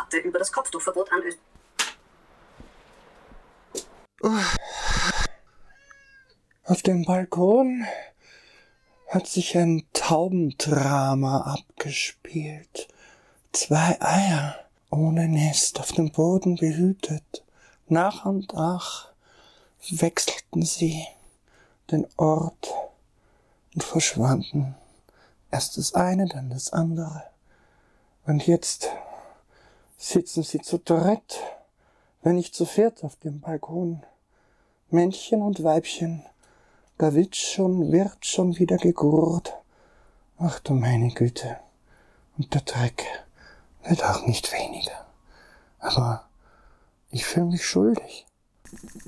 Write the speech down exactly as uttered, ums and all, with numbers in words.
Debatte über das Kopftuchverbot an Österreich. Auf dem Balkon hat sich ein Taubendrama abgespielt. Zwei Eier ohne Nest auf dem Boden behütet. Nach und nach wechselten sie den Ort und verschwanden. Erst das eine, dann das andere. Und jetzt sitzen sie zu dritt, wenn nicht zu viert auf dem Balkon. Männchen und Weibchen, da wird schon, wird schon wieder gegurrt. Ach du meine Güte. Und der Dreck wird auch nicht weniger. Aber ich fühle mich schuldig.